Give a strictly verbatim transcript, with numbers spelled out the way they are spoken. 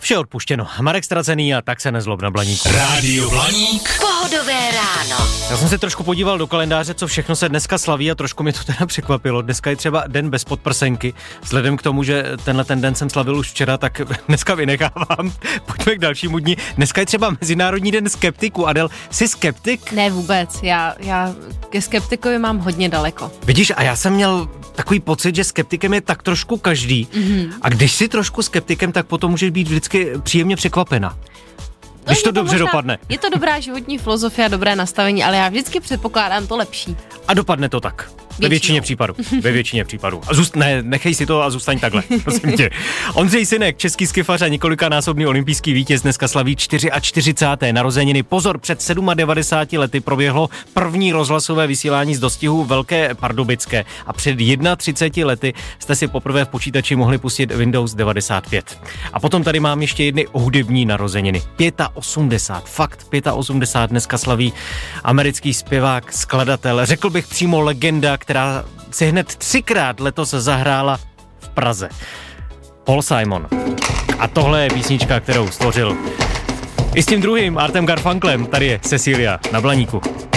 Vše odpuštěno. Marek ztracený a tak se nezlob na Blaníku. Rádio Blaník. Pohodové ráno. Já jsem se trošku podíval do kalendáře, co všechno se dneska slaví a trošku mě to teda překvapilo. Dneska je třeba den bez podprsenky. Vzhledem k tomu, že tenhle ten den jsem slavil už včera, tak dneska vynechávám. Pojďme k dalšímu dni. Dneska je třeba Mezinárodní den skeptiků. Adel, jsi skeptik? Ne vůbec, já, já ke skeptikovi mám hodně daleko. Vidíš, a já jsem měl takový pocit, že skeptikem je tak trošku každý. Mm-hmm. A když jsi trošku skeptikem, tak potom můžeš být vždycky příjemně překvapena. Když to, to dobře možná, dopadne. Je to dobrá životní filozofie a dobré nastavení, ale já vždycky předpokládám to lepší. A dopadne to tak. Ve většině případů. Ve většině případů. A zůst, ne, nechej si to a zůstaň takhle, prosím tě. Ondřej Synek, český skifař a několikanásobný olympijský vítěz, dneska slaví čtyřicáté čtyři. narozeniny. Pozor, před devadesát sedmi lety proběhlo první rozhlasové vysílání z dostihu Velké Pardubické a před třiceti jedné lety jste si poprvé v počítači mohli pustit Windows devadesát pět. A potom tady mám ještě jedny hudební narozeniny. osmdesát pět, fakt osmdesát pět dneska slaví americký zpěvák, skladatel, řekl bych přímo legenda, která si hned třikrát letos zahrála v Praze. Paul Simon. A tohle je písnička, kterou stvořil i s tím druhým Artem Garfunklem. Tady je Cecilia na Blaníku.